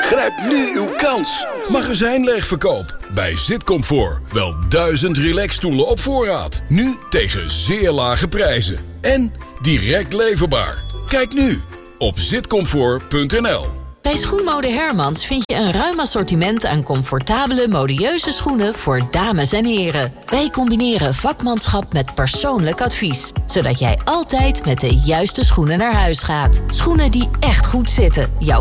Grijp nu uw kans. Magazijnleegverkoop bij Zitcomfort. Wel 1000 relaxstoelen op voorraad. Nu tegen zeer lage prijzen. En direct leverbaar. Kijk nu op zitcomfort.nl. Bij Schoenmode Hermans vind je een ruim assortiment aan comfortabele, modieuze schoenen voor dames en heren. Wij combineren vakmanschap met persoonlijk advies, zodat jij altijd met de juiste schoenen naar huis gaat. Schoenen die echt goed zitten. Jouw